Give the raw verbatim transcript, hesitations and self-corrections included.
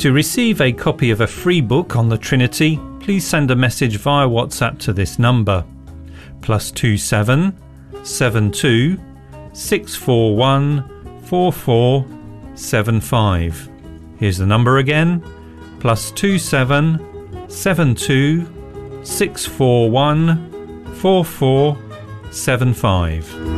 To receive a copy of a free book on the Trinity, please send a message via WhatsApp to this number, plus two seven seven two six four one four four seven five. Here's the number again, plus two seven seven two six four one four four seven five.